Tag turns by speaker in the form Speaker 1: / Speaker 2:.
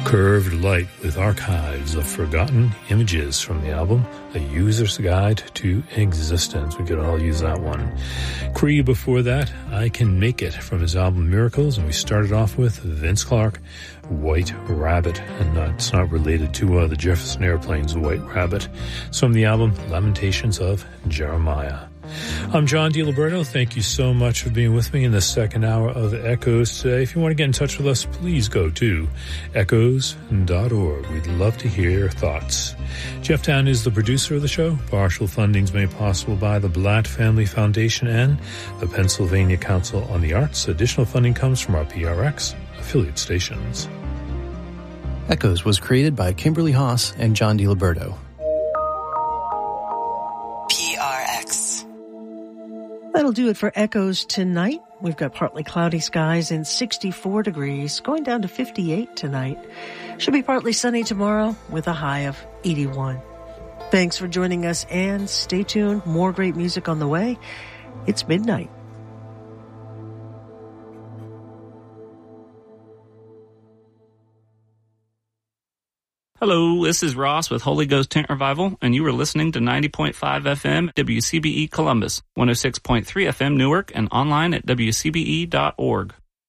Speaker 1: Curved Light with archives of forgotten images from the album A User's Guide to Existence. We could all use that one. Cree before that, I Can Make It from his album Miracles, and we started off with Vince Clarke, White Rabbit, and that's not related to the Jefferson Airplane's White Rabbit. It's from the album Lamentations of Jeremiah. I'm John DiLiberto. Thank you so much for being with me in the second hour of Echoes today. If you want to get in touch with us, please go to echoes.org. We'd love to hear your thoughts. Jeff Town is the producer of the show. Partial funding's made possible by the Blatt Family Foundation and the Pennsylvania Council on the Arts. Additional funding comes from our PRX affiliate stations.
Speaker 2: Echoes was created by Kimberly Haas and John DiLiberto.
Speaker 3: That'll do it for Echoes tonight. We've got partly cloudy skies and 64 degrees, going down to 58 tonight. Should be partly sunny tomorrow with a high of 81. Thanks for joining us and stay tuned. More great music on the way. It's midnight.
Speaker 4: Hello, this is Ross with Holy Ghost Tent Revival, and you are listening to 90.5 FM WCBE Columbus, 106.3 FM Newark, and online at WCBE.org.